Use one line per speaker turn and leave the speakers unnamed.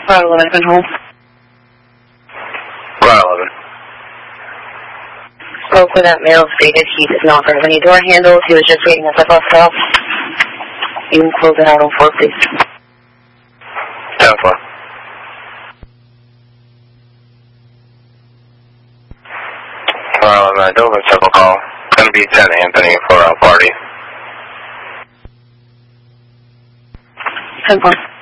Route 11, home.
Route 11.
Spoke with that male, stated he did not have any door handles. He was just waiting at the bus stop. You can close it out on 4, please.
10-4. Route 11, Dover, circle call. Gonna be 10 Anthony for our party.
10-4.